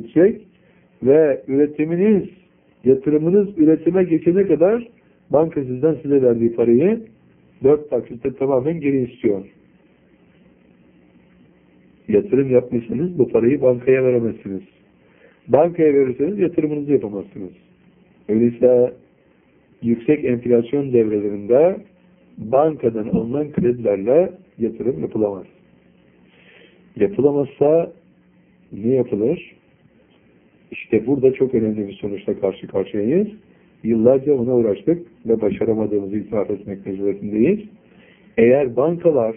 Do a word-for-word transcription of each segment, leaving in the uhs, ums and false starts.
geçecek ve üretiminiz, yatırımınız üretime geçene kadar banka sizden size verdiği parayı dört taksitte tamamen geri istiyor. Yatırım yapmışsınız, bu parayı bankaya veremezsiniz. Bankaya verirseniz yatırımınızı yapamazsınız. Öyleyse yüksek enflasyon devrelerinde bankadan alınan kredilerle yatırım yapılamaz. Yapılamazsa ne yapılır? İşte burada çok önemli bir sonuçla karşı karşıyayız. Yıllarca ona uğraştık ve başaramadığımızı itiraf etmek mecburiyetindeyiz. Eğer bankalar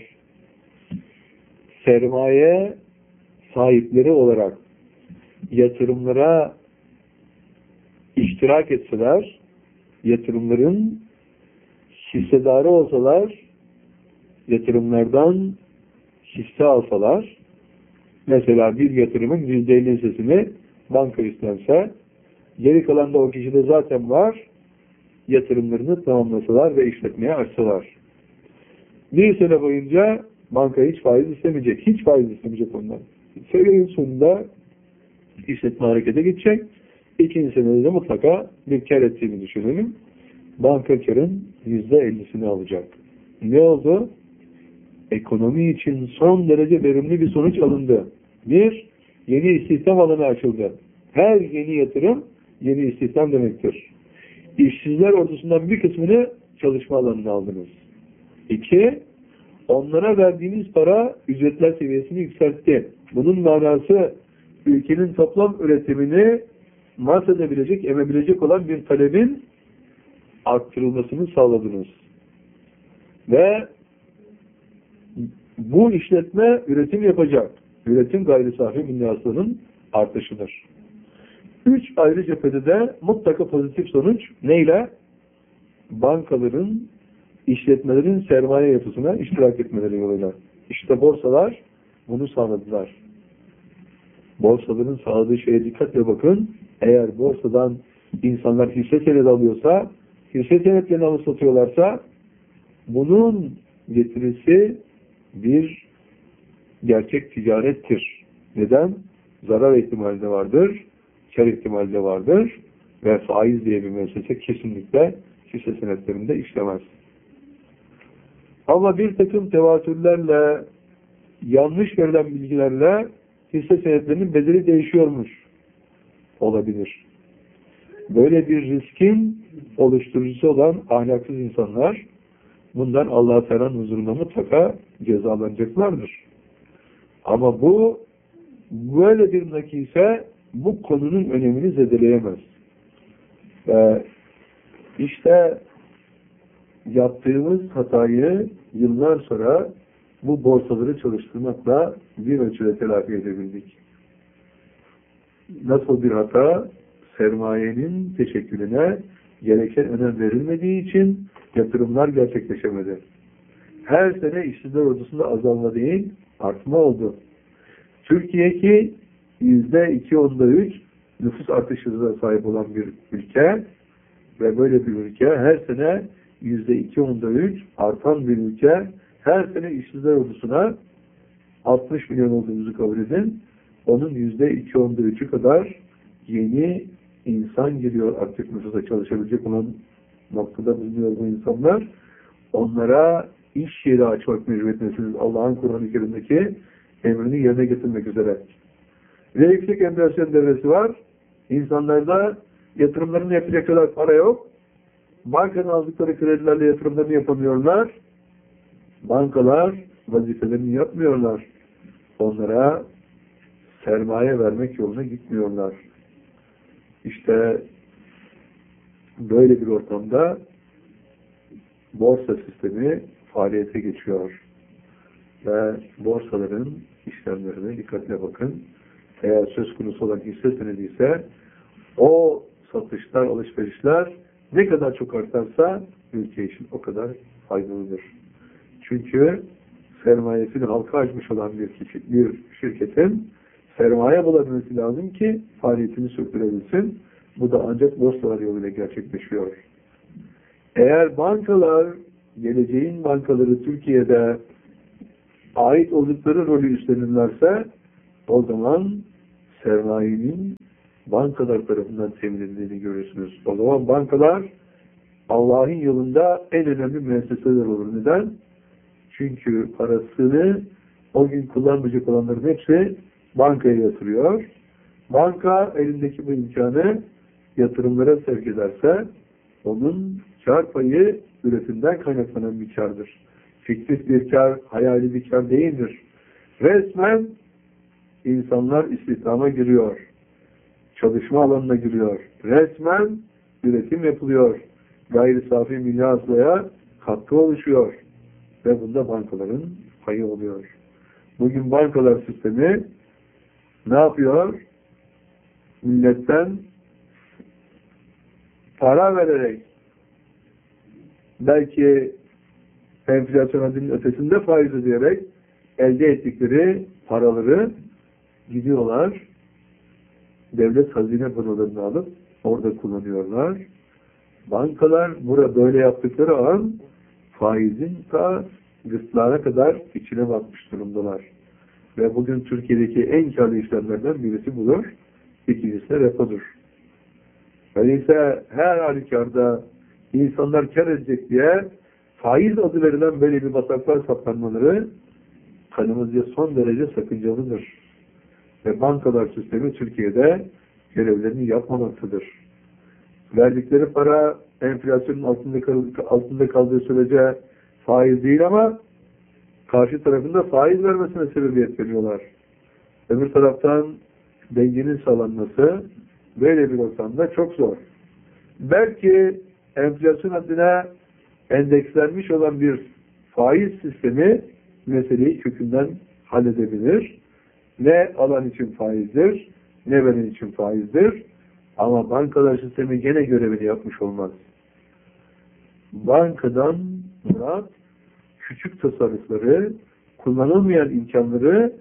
sermaye sahipleri olarak yatırımlara iştirak etseler, yatırımların hissedarı olsalar, yatırımlardan hisse alsalar, mesela bir yatırımın yüzde elli hissesini banka üstlense, geri kalan da o kişide zaten var, yatırımlarını tamamlasalar ve işletmeye açsalar. Bir sene boyunca banka hiç faiz istemeyecek, hiç faiz istemeyecek ondan. Senenin sonunda işletme harekete geçecek. İkinci senede de mutlaka bir kar ettiğini düşünelim. Banka karın yüzde ellisini alacak. Ne oldu? Ekonomi için son derece verimli bir sonuç alındı. Bir, yeni istihdam alanı açıldı. Her yeni yatırım yeni istihdam demektir. İşsizler ordusundan bir kısmını çalışma alanına aldınız. İki, onlara verdiğiniz para ücretler seviyesini yükseltti. Bunun manası ülkenin toplam üretimini mahsedebilecek, emebilecek olan bir talebin arttırılmasını sağladınız. Ve bu işletme üretim yapacak. Üretim gayri safi milli hasılanın artışıdır. Üç ayrı cephede de mutlaka pozitif sonuç neyle? Bankaların, işletmelerin sermaye yapısına iştirak etmeleri yoluyla. İşte borsalar bunu sağladılar. Borsaların sağladığı şeye dikkatle bakın. Eğer borsadan insanlar hisse senedi alıyorsa, hisse senetlerini alıp satıyorlarsa, bunun getirisi bir gerçek ticarettir. Neden? Zarar ihtimali de vardır, kar ihtimali de vardır ve faiz diye bir meselesi kesinlikle hisse senetlerinde işlemez. Ama bir takım tevatürlerle, yanlış verilen bilgilerle hisse senetlerinin bedeli değişiyormuş. Olabilir. Böyle bir riskin oluşturucusu olan ahlaksız insanlar bundan Allah-u Teala'nın huzurunda mutlaka cezalanacaklardır. Ama bu böyle bir nakise bu konunun önemini zedeleyemez. Ve işte yaptığımız hatayı yıllar sonra bu borsaları çalıştırmakla bir ölçüde telafi edebildik. Nasıl bir hata? Sermayenin teşekkülüne gereken önem verilmediği için yatırımlar gerçekleşemedi. Her sene işsizler ordusunda azalma değil, artma oldu. Türkiye ki yüzde iki onda üç nüfus artış hızına sahip olan bir ülke ve böyle bir ülke her sene yüzde iki onda üç artan bir ülke, her sene işsizler ordusuna altmış milyon olduğumuzu kabul edin. Onun yüzde iki onda üçü kadar yeni insan giriyor artık nüfusa çalışabilecek olan noktada bulunuyor bu insanlar. Onlara iş yeri açmak mecburiyetindesiniz Allah'ın Kur'an-ı Kerim'deki emrini yerine getirmek üzere. Ve yüksek enflasyon devresi var. İnsanlarda yatırımlarını yapacak kadar para yok. Bankanın aldıkları kredilerle yatırımlarını yapamıyorlar. Bankalar vazifelerini yapmıyorlar. Onlara sermaye vermek yoluna gitmiyorlar. İşte böyle bir ortamda borsa sistemi faaliyete geçiyor. Ve borsaların işlemlerine dikkatle bakın. Eğer söz konusu olan hisse senedi ise o satışlar, alışverişler ne kadar çok artarsa ülke için o kadar faydalıdır. Çünkü sermayesini halka açmış olan bir, kişi, bir şirketin sermaye bulabilmesi lazım ki faaliyetini sürdürebilsin. Bu da ancak borsalar yoluyla gerçekleşiyor. Eğer bankalar, geleceğin bankaları Türkiye'de ait oldukları rolü üstlenirlerse o zaman sermayenin bankalar tarafından temin edildiğini görürsünüz. O zaman bankalar Allah'ın yolunda en önemli müesseseler olur. Neden? Çünkü parasını o gün kullanmayacak olanların hepsi bankaya yatırıyor. Banka elindeki bu imkanı yatırımlara sevk ederse onun kar payı üretimden kaynaklanan bir kardır. Fiktif bir kar, hayali bir kar değildir. Resmen insanlar istihdama giriyor. Çalışma alanına giriyor. Resmen üretim yapılıyor. Gayri safi milli hasılaya katkı oluşuyor. Ve bunda bankaların payı oluyor. Bugün bankalar sistemi ne yapıyor? Milletten para vererek belki enflasyon adının ötesinde faiz ödeyerek elde ettikleri paraları gidiyorlar. Devlet hazine bonolarını alıp orada kullanıyorlar. Bankalar burada böyle yaptıkları an faizin ta gırtlağına kadar içine batmış durumdalar. Ve bugün Türkiye'deki en karlı işlemlerden birisi budur. İkincisi de repodur. Öyleyse her halükarda insanlar kar edecek diye faiz adı verilen böyle bir bataklar saplanmaları kanımızca son derece sakıncalıdır. Ve bankalar sistemi Türkiye'de görevlerini yapmamaktadır. Verdikleri para enflasyonun altında, kal altında kaldığı sürece faiz değil ama karşı tarafında faiz vermesine sebebiyet veriyorlar. Öbür taraftan dengenin sağlanması böyle bir ortamda çok zor. Belki enflasyon adına endekslenmiş olan bir faiz sistemi meseleyi kökünden halledebilir. Ne alan için faizdir, ne veren için faizdir. Ama bankalar sistemi gene görevini yapmış olmaz. Bankadan murat küçük tasarrufları, kullanılmayan imkanları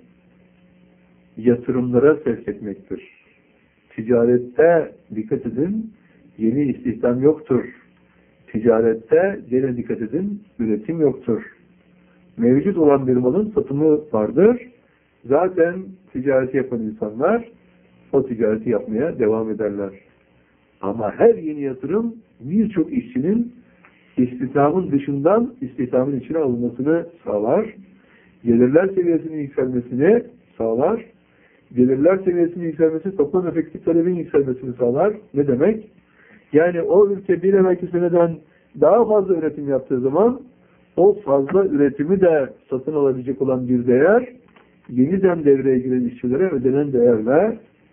yatırımlara sevk etmektir. Ticarette dikkat edin, yeni istihdam yoktur. Ticarette gene dikkat edin, üretim yoktur. Mevcut olan bir malın satımı vardır. Zaten ticareti yapan insanlar o ticareti yapmaya devam ederler. Ama her yeni yatırım birçok işçinin istihdamın dışından istihdamın içine alınmasını sağlar. Gelirler seviyesinin yükselmesini sağlar. Gelirler seviyesinin yükselmesi toplam efektif talebin yükselmesini sağlar. Ne demek? Yani o ülke bir evvelki seneden daha fazla üretim yaptığı zaman o fazla üretimi de satın alabilecek olan bir değer yeniden devreye giren işçilere ödenen değerle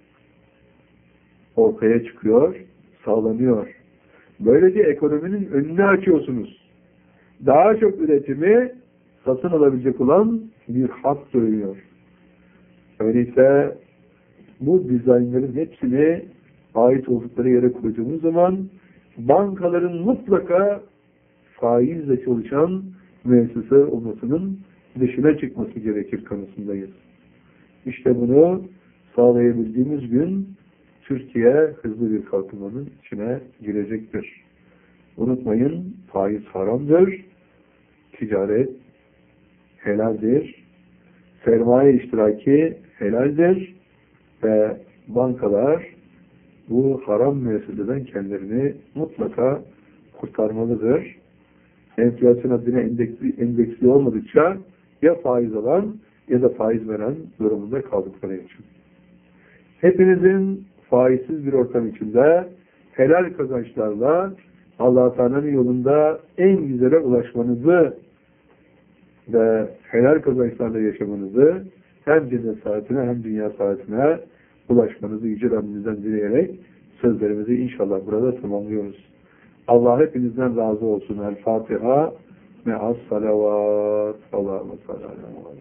ortaya çıkıyor, sağlanıyor. Böylece ekonominin önünü açıyorsunuz. Daha çok üretimi satın alabilecek olan bir hak dönüyor. Öyleyse bu dizaynların hepsini ait oldukları yere koyduğumuz zaman bankaların mutlaka faizle çalışan müessese olmasının dışına çıkması gerekir kanısındayız. İşte bunu sağlayabildiğimiz gün Türkiye hızlı bir kalkınmanın içine girecektir. Unutmayın, faiz haramdır, ticaret helaldir, sermaye iştiraki helaldir ve bankalar bu haram müesseseden kendilerini mutlaka kurtarmalıdır. Enflasyon adına endeksli, endeksli olmadıkça ya faiz alan ya da faiz veren durumunda kaldıkları için. Hepinizin faizsiz bir ortam içinde helal kazançlarla Allah-u Teala'nın yolunda en güzele ulaşmanızı ve helal kazançlarla yaşamanızı hem cennet saatine hem dünya saatine ulaşmanızı Yüce Rabbimizden dileyerek sözlerimizi inşallah burada tamamlıyoruz. Allah hepinizden razı olsun. El Fatiha me'as salavat. Allahümme sallallahu aleyhi ve sellem.